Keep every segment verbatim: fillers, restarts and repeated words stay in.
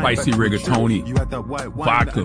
spicy rigatoni, vodka,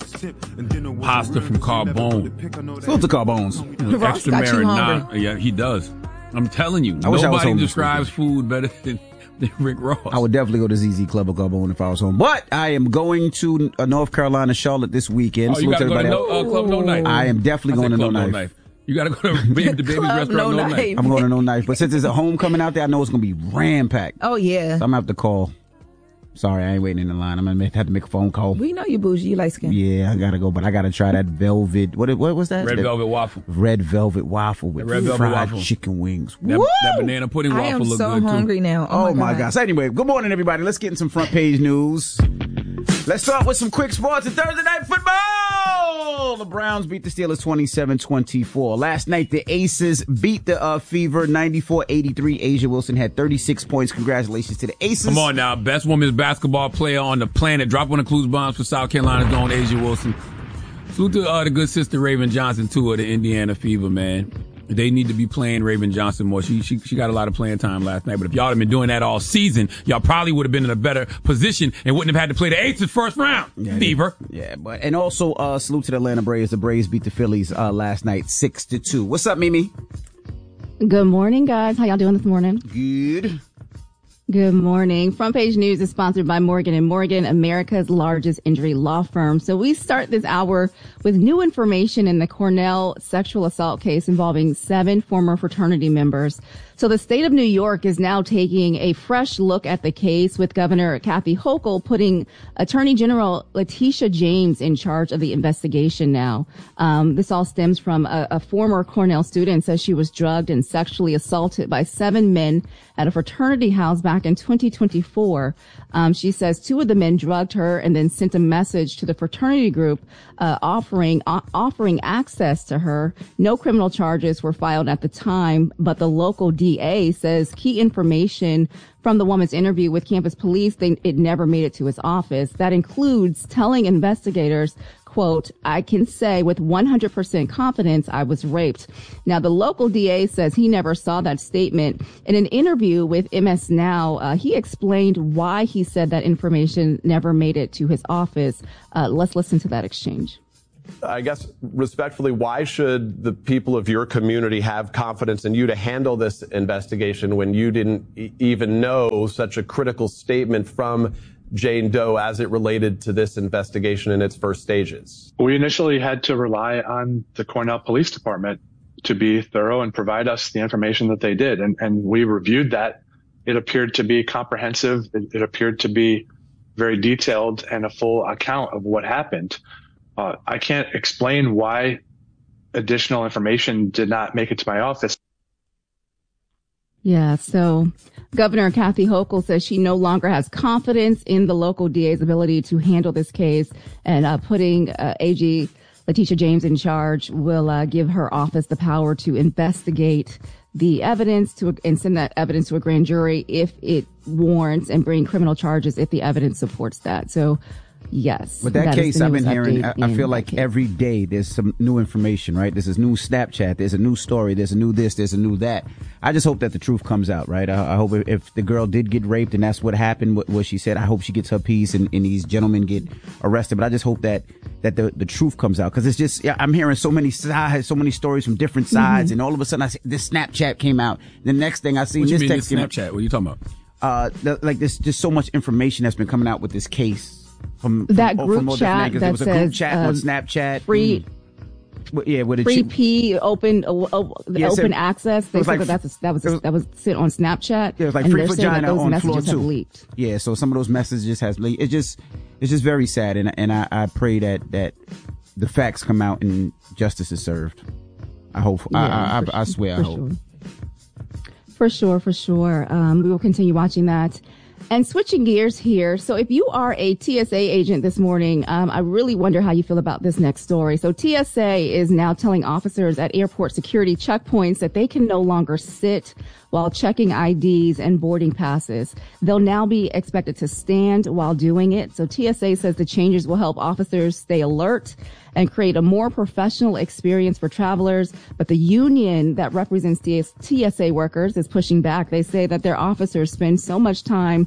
pasta from Carbone. Salute to Carbones. Extra marinade. Yeah, he does. I'm telling you, I wish I was nobody home this describes food better than, than Rick Ross. I would definitely go to Z Z Club or Carbone if I was home. But I am going to uh, North Carolina, Charlotte this weekend. Oh, you gotta go to no, uh, Club No Knife. I am definitely I going to Club No No Knife. Knife. You gotta go to Baby, the Baby's Restaurant No, No Knife. Knife. I'm going to No Knife. But since there's a homecoming out there, I know it's going to be ram-packed. Oh, yeah. So I'm going to have to call. Sorry, I ain't waiting in the line. I'm going to have to make a phone call. We know you bougie. You like skin. Yeah, I got to go. But I got to try that velvet. What What was that? Red that Velvet Waffle. Red Velvet Waffle with Red Velvet fried waffle. chicken wings. That, that banana pudding I waffle am look so good hungry too. now. Oh, Oh, my God. gosh. Anyway, good morning, everybody. Let's get in some front page news. Let's start with some quick sports and Thursday Night Football. The Browns beat the Steelers twenty-seven twenty-four. Last night, the Aces beat the uh, Fever ninety-four eighty-three. Asia Wilson had thirty-six points. Congratulations to the Aces. Come on now, best women's basketball player on the planet. Drop one of clues bombs for South Carolina's own Asia Wilson. Salute to uh, the good sister Raven Johnson too of the Indiana Fever, man. They need to be playing Raven Johnson more. She she she got a lot of playing time last night. But if y'all had been doing that all season, y'all probably would have been in a better position and wouldn't have had to play the Aces first round. Yeah, Fever. Yeah, but and also uh, salute to the Atlanta Braves. The Braves beat the Phillies uh, last night six to two. What's up, Mimi? Good morning, guys. How y'all doing this morning? Good. Good morning. Front Page News is sponsored by Morgan and Morgan, America's largest injury law firm. So we start this hour with new information in the Cornell sexual assault case involving seven former fraternity members. So the state of New York is now taking a fresh look at the case, with Governor Kathy Hochul putting Attorney General Letitia James in charge of the investigation now. Um, this all stems from a, a former Cornell student says she was drugged and sexually assaulted by seven men at a fraternity house back in twenty twenty-four. Um, she says two of the men drugged her and then sent a message to the fraternity group uh, offering uh, offering access to her. No criminal charges were filed at the time, but the local D A says key information from the woman's interview with campus police, they, it never made it to his office. That includes telling investigators, quote, I can say with one hundred percent confidence I was raped. Now, the local D A says he never saw that statement. In an interview with M S Now, uh, he explained why he said that information never made it to his office. Uh, let's listen to that exchange. I guess respectfully, why should the people of your community have confidence in you to handle this investigation when you didn't e- even know such a critical statement from Jane Doe as it related to this investigation in its first stages? We initially had to rely on the Cornell Police Department to be thorough and provide us the information that they did. And, and we reviewed that. It appeared to be comprehensive. It, it appeared to be very detailed and a full account of what happened. Uh, I can't explain why additional information did not make it to my office. Yeah, so Governor Kathy Hochul says she no longer has confidence in the local D A's ability to handle this case, and uh, putting uh, A G Letitia James in charge will uh, give her office the power to investigate the evidence to and send that evidence to a grand jury if it warrants, and bring criminal charges if the evidence supports that. So, yes. With that, that case, I've been hearing, I, I feel like case. every day there's some new information, right? There's this new Snapchat, there's a new story, there's a new this, there's a new that. I just hope that the truth comes out, right? I, I hope if, if the girl did get raped and that's what happened, what, what she said, I hope she gets her piece and, and these gentlemen get arrested. But I just hope that, that the, the truth comes out. Cause it's just, yeah, I'm hearing so many sides, so many stories from different sides. Mm-hmm. And all of a sudden I see this Snapchat came out. The next thing I see, what this you mean, text this Snapchat? What are you talking about? Uh, the, like there's just so much information that's been coming out with this case. From, from that group from chat that there was a group says chat uh, on Snapchat. Free, mm. yeah, with free ch- P open uh, uh, yeah, open said, access. They said like, that that's a, that was, a, was that was sent on Snapchat. Yeah, it was like and free they're saying that vagina those on messages floor have two. leaked. Yeah, so some of those messages has leaked. It's just it's just very sad, and and I, I pray that that the facts come out and justice is served. I hope. Yeah, I, I, I, I swear. I hope. Sure. For sure, for sure. Um, we will continue watching that. And switching gears here. So if you are a T S A agent this morning, um, I really wonder how you feel about this next story. So T S A is now telling officers at airport security checkpoints that they can no longer sit while checking I Ds and boarding passes. They'll now be expected to stand while doing it. So T S A says the changes will help officers stay alert and create a more professional experience for travelers. But the union that represents T S A workers is pushing back. They say that their officers spend so much time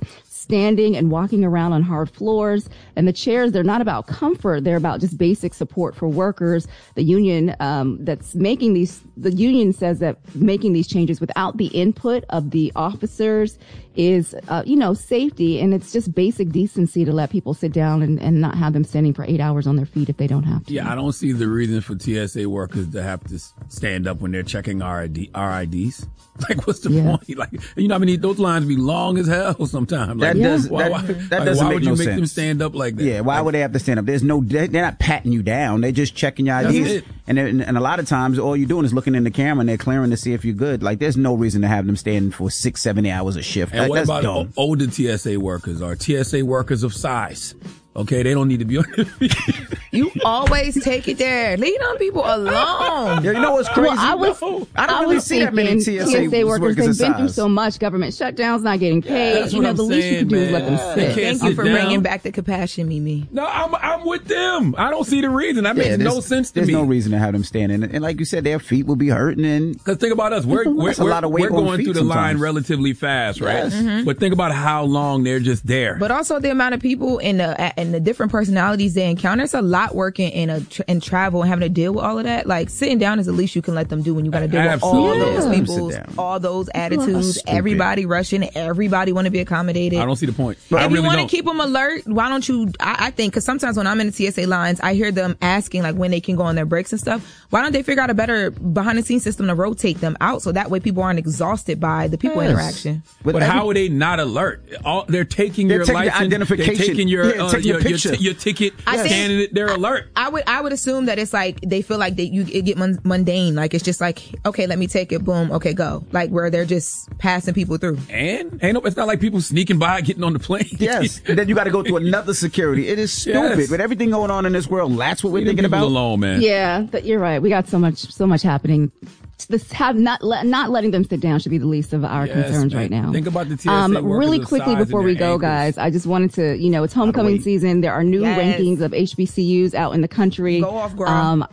standing and walking around on hard floors. And the chairs, they're not about comfort. They're about just basic support for workers. The union um, that's making these, the union says that making these changes without the input of the officers is, uh, you know, safety. And it's just basic decency to let people sit down and, and not have them standing for eight hours on their feet if they don't have to. Yeah, I don't see the reason for T S A workers to have to stand up when they're checking R I D, R I Ds. Like, what's the yeah. point? Like, you know, I mean, those lines be long as hell sometimes. Like, that does, why, that, why, that like, doesn't why make would you no make sense. them stand up like that? Yeah, why like, would they have to stand up? There's no, they're not patting you down. They're just checking your I Ds. And, and and a lot of times, all you're doing is looking in the camera and they're clearing to see if you're good. Like, there's no reason to have them stand for six, seven hours a shift. And that, what that's about dumb. older T S A workers or T S A workers of size? Okay, they don't need to be on their feet. You always take it there. Leave them people alone. Yeah, you know what's crazy? Well, I was, no, I don't I really was see that many T S A, T S A workers. workers They've been through size. so much. Government shutdowns, not getting paid. That's you what know, I'm the least saying, you can do is let them man. sit. Thank you sit for down. bringing back the compassion, Mimi. No, I'm I'm with them. I don't see the reason. That makes Yeah, no sense to there's me. There's no reason to have them standing. And, and like you said, their feet will be hurting. And Because think about us. We're, we're, That's a lot of weight we're on going feet through the sometimes. line relatively fast, right? Yes. Mm-hmm. But think about how long they're just there. But also the amount of people in the and the different personalities they encounter. It's a lot working in a tr- in travel and having to deal with all of that. Like sitting down is the least you can let them do when you got to deal Absolutely. with all those Yeah. people, Sit down. all those attitudes, Stupid. everybody rushing, everybody want to be accommodated. I don't see the point. If I you really want to don't. keep them alert, why don't you? I, I think because sometimes when I'm in the T S A lines, I hear them asking like when they can go on their breaks and stuff. Why don't they figure out a better behind the scenes system to rotate them out so that way people aren't exhausted by the people Yes. interaction? But every- how are they not alert? All, they're taking They're your taking the license, identification. they're taking your Yeah, uh, taking your, your your, picture. t- your ticket, I think- scanning it. They're alert. I would I would assume that it's like they feel like they you it get mun- mundane. Like it's just like okay, let me take it. Boom. Okay, go. Like where they're just passing people through. And ain't no, it's not like people sneaking by, getting on the plane. Yes. And then you got to go through another security. It is stupid. Yes. With everything going on in this world, that's what we're Leave them thinking people about. alone, man. Yeah, but you're right. We got so much, so much happening. This have not let, not letting them sit down should be the least of our Yes, concerns man. right now. Think about the T S A Um, workers really of quickly size and before we their go, ankles. guys, I just wanted to, you know, it's homecoming wait. season. There are new Yes. rankings of H B C Us out in the country. Go off, girl. Um,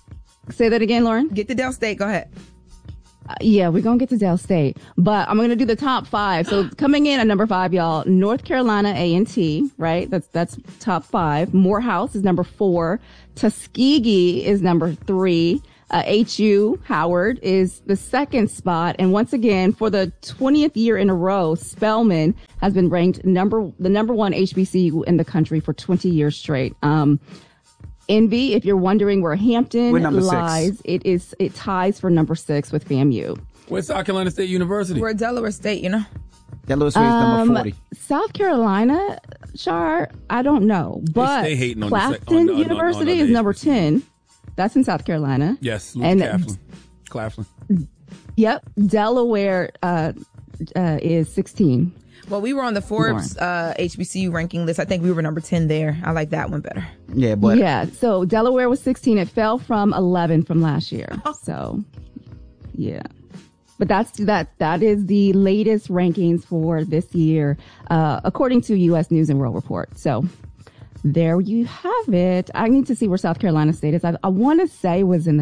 say that again, Lauren. Get to Del State. Go ahead. Uh, yeah, we're gonna get to Del State, but I'm gonna do the top five. So coming in at number five, y'all, North Carolina A and T, right? That's that's top five. Morehouse is number four. Tuskegee is number three. Uh, H U Howard is the second spot, and once again, for the twentieth year in a row, Spelman has been ranked number the number one H B C U in the country for twenty years straight. Um, Envy, if you're wondering where Hampton We're number six. lies, it is it ties for number six with FAMU. Where's South Carolina State University? We're Delaware State, you know. That little space number Um, forty. South Carolina, Char, I don't know, but stay hating on the sec- Clafton on the- on- on- University on the is number H B C U. ten. That's in South Carolina. Yes, and Claflin. Claflin. yep, Delaware uh, uh, is sixteen. Well, we were on the Forbes uh, H B C U ranking list. I think we were number ten there. I like that one better. Yeah, but yeah, so Delaware was sixteen. It fell from eleven from last year. So, yeah. But that's that. That is the latest rankings for this year, uh, according to U S News and World Report. So there you have it. I need to see where South Carolina State is. I, I want to say it was in the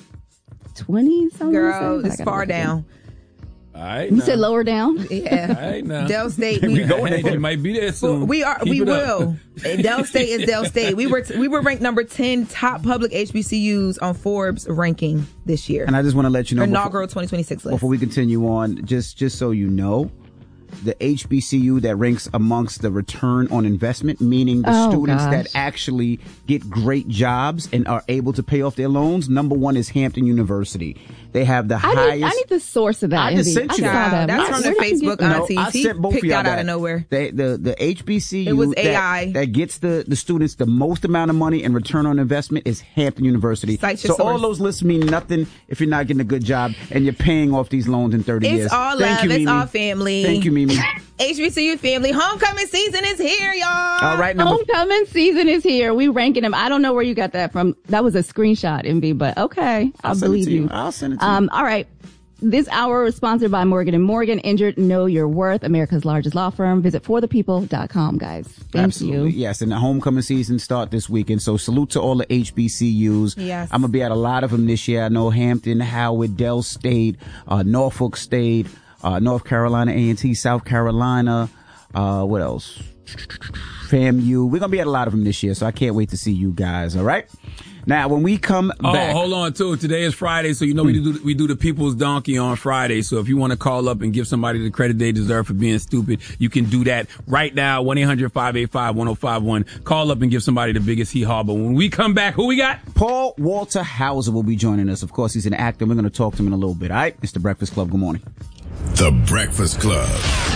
twenties. Girl, it's far down. All right. You now. said lower down? Yeah. All right, now. Del State. we We, go there. You might be there soon. we are. Keep we it up. will. Del State is Del State. We were t- we were ranked number ten top public H B C Us on Forbes ranking this year. and I just want to let you know Inaugural twenty twenty-six list. before we continue on, just just so you know, the H B C U that ranks amongst the return on investment, meaning the Oh, students gosh. that actually get great jobs and are able to pay off their loans. Number one is Hampton University. They have the I highest. need, I need the source of that. I just Envy. sent you I that. saw that. That's Where- from the where did you Facebook get that? aunties. I He sent both picked of y'all that out that. of nowhere. They, the the H B C U It was that, A I. that gets the, the students the most amount of money and return on investment is Hampton University. Cite So your all source. those lists mean nothing if you're not getting a good job and you're paying off these loans in thirty It's years. all Thank love. you, It's Mimi. all family. Thank you, Mimi. H B C U family. Homecoming season is here, y'all. All right, number Homecoming season is here. We ranking them. I don't know where you got that from. That was a screenshot, Envy, but okay. I'll, I'll send it believe to you. you. I'll send it to um, you. All right. This hour is sponsored by Morgan and Morgan. Injured, know your worth. America's largest law firm. Visit for the people dot com, guys. Thank Absolutely. you. Yes, and the homecoming season start this weekend. So salute to all the H B C Us. Yes. I'm going to be at a lot of them this year. I know Hampton, Howard, Del State, uh, Norfolk State, uh, North Carolina A and T, South Carolina, Uh, what else? FAMU. We're going to be at a lot of them this year, so I can't wait to see you guys, all right? Now, when we come oh, back... Oh, hold on, too. Today is Friday, so you know we do we do the People's Donkey on Friday. So if you want to call up and give somebody the credit they deserve for being stupid, you can do that right now. one eight hundred five eight five one oh five one. Call up and give somebody the biggest hee-haw. But when we come back, who we got? Paul Walter Hauser will be joining us. Of course, he's an actor. We're going to talk to him in a little bit, all right? It's The Breakfast Club. Good morning. The Breakfast Club.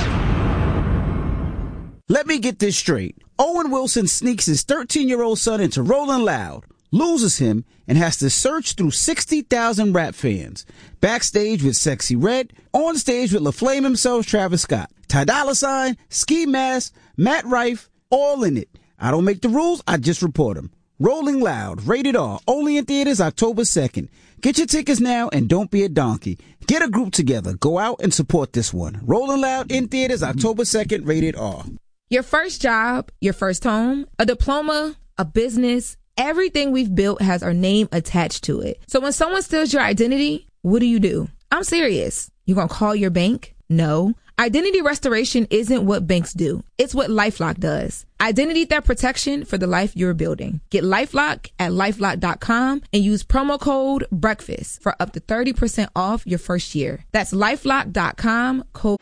Let me get this straight. Owen Wilson sneaks his thirteen-year-old son into Rolling Loud, loses him, and has to search through sixty thousand rap fans. Backstage with Sexy Red, on stage with LaFlame himself, Travis Scott, Ty Dolla Sign, Ski Mask, Matt Rife, all in it. I don't make the rules, I just report them. Rolling Loud, rated R, only in theaters October second. Get your tickets now and don't be a donkey. Get a group together, go out and support this one. Rolling Loud in theaters October second, rated R. Your first job, your first home, a diploma, a business, everything we've built has our name attached to it. So when someone steals your identity, what do you do? I'm serious. You gonna call your bank? No. Identity restoration isn't what banks do. It's what LifeLock does. Identity theft protection for the life you're building. Get LifeLock at LifeLock dot com and use promo code BREAKFAST for up to thirty percent off your first year. That's LifeLock dot com, code...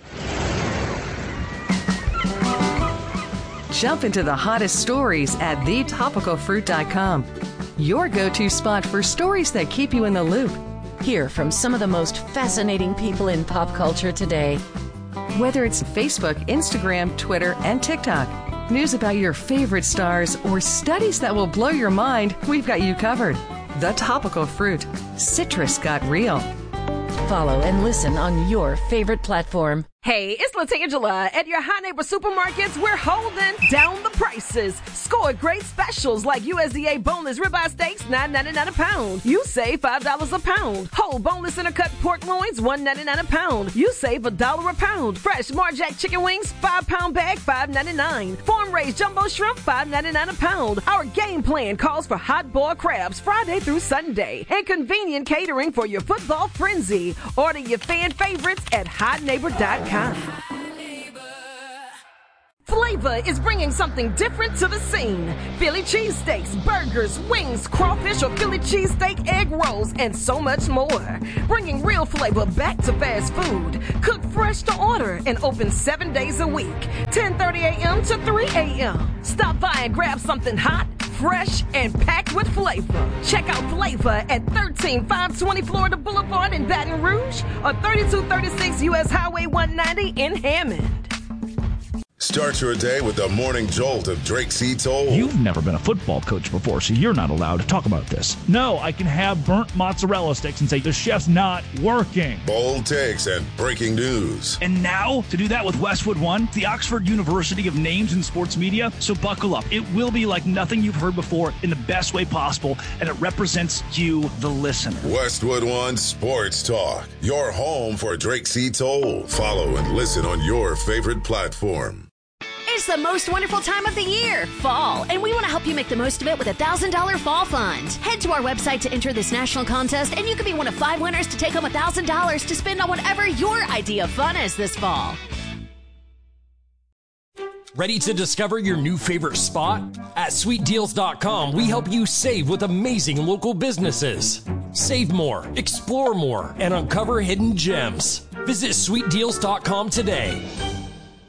Jump into the hottest stories at the topical fruit dot com. Your go-to spot for stories that keep you in the loop. Hear from some of the most fascinating people in pop culture today. Whether it's Facebook, Instagram, Twitter, and TikTok, news about your favorite stars, or studies that will blow your mind, we've got you covered. The Topical Fruit. Citrus got real. Follow and listen on your favorite platform. Hey, it's LaTangela. At your Hot Neighbor Supermarkets, we're holding down the prices. Score great specials like U S D A boneless ribeye steaks, nine ninety-nine a pound. You save five dollars a pound. Whole boneless intercut pork loins, one ninety-nine a pound. You save a dollar a pound. Fresh Marjack chicken wings, five pound bag, five ninety-nine. Farm-raised jumbo shrimp, five ninety-nine a pound. Our game plan calls for hot boiled crabs Friday through Sunday. And convenient catering for your football frenzy. Order your fan favorites at hot neighbor dot com. Flavor is bringing something different to the scene. Philly cheesesteaks, burgers, wings, crawfish or Philly cheesesteak egg rolls, and so much more. Bringing real flavor back to fast food. Cooked fresh to order and open seven days a week. ten thirty a.m. to three a.m. Stop by and grab something hot, fresh, and packed with flavor. Check out Flavor at thirteen five twenty Florida Boulevard in Baton Rouge or thirty-two thirty-six U S Highway one ninety in Hammond. Start your day with the morning jolt of Drake C. Toll. You've never been a football coach before, so you're not allowed to talk about this. No, I can have burnt mozzarella sticks and say the chef's not working. Bold takes and breaking news. And now, to do that with Westwood One, the Oxford University of Names in Sports Media. So buckle up. It will be like nothing you've heard before in the best way possible, and it represents you, the listener. Westwood One Sports Talk, your home for Drake C. Toll. Follow and listen on your favorite platform. It's the most wonderful time of the year, fall, and we want to help you make the most of it with a one thousand dollars Fall Fund. Head to our website to enter this national contest, and you could be one of five winners to take home one thousand dollars to spend on whatever your idea of fun is this fall. Ready to discover your new favorite spot? At sweet deals dot com, we help you save with amazing local businesses. Save more, explore more, and uncover hidden gems. Visit sweet deals dot com today.